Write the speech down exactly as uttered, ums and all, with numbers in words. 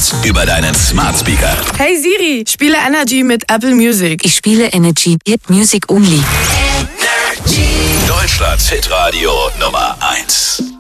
Sounds über deinen Smart Speaker. Hey Siri, spiele Energy mit Apple Music. Ich spiele Energy, Hit Music Only. Deutschlands Hitradio Nummer eins.